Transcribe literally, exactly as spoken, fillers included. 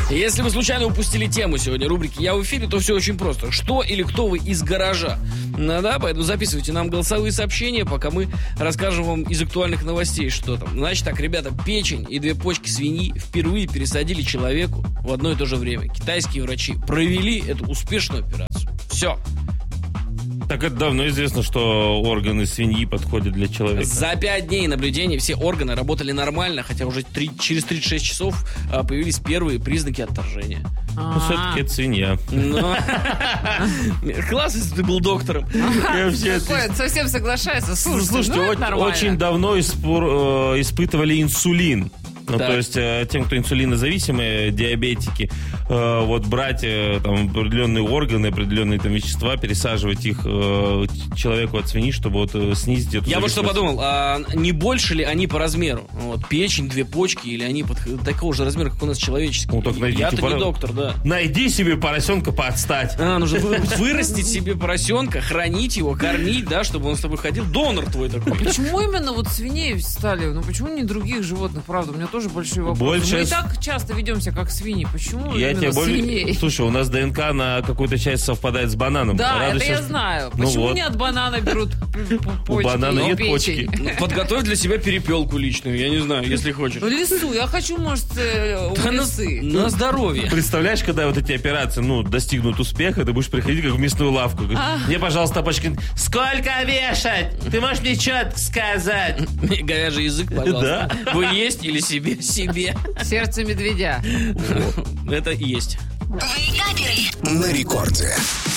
Если вы случайно упустили тему сегодня рубрики «Я в эфире», то все очень просто. Что или кто вы из гаража? Ну, да, поэтому записывайте нам голосовые сообщения, пока мы расскажем вам из актуальных новостей, что там. Значит так, ребята, печень и две почки свиньи впервые пересадили человеку в одно и то же время. Китайские врачи провели эту успешную операцию. Все. Так это давно известно, что органы свиньи подходят для человека. За пять дней наблюдений все органы работали нормально, хотя уже три, через тридцать шесть часов а, появились первые признаки отторжения. Ну, все-таки это свинья. Класс, если ты был доктором. Совсем соглашается. Слушайте, очень давно испытывали инсулин. Ну, Так. то есть э, тем, кто инсулинозависимые, диабетики, э, вот брать э, там определенные органы, определенные там вещества, пересаживать их э, человеку от свиньи, чтобы вот э, снизить эту Я вот зависимость. что подумал, а не больше ли они по размеру? Вот, печень, две почки, или они под такого же размера, как у нас человеческие? Ну, так найдите Я-то пора- не доктор, да. Найди себе поросенка подстать. А, нужно вы- вырастить себе поросенка, хранить его, кормить, да, чтобы он с тобой ходил. Донор твой такой. Почему именно вот свиней стали? Ну почему не других животных, правда? У меня тоже большие вопросы. Больше Мы и с- так часто ведемся как свиньи. Почему Я именно тебе более... свиней? Слушай, у нас ДНК на какую-то часть совпадает с бананом. Да, Радуйся, это я что- знаю. Ну Почему вот. не от банана берут п- п- У почки банана и нет печень? почки. Ну, подготовь для себя перепелку личную, я не знаю, если хочешь. В лесу. Я хочу, может, э, у Да на, лисы. на здоровье. Представляешь, когда вот эти операции, ну, достигнут успеха, ты будешь приходить как в мясную лавку. Говоришь, мне, пожалуйста, тапочки. Сколько вешать? Ты можешь мне четко сказать? Говяжий язык, пожалуйста. Вы есть или себе? Себе. Сердце медведя. Это есть. На рекорде.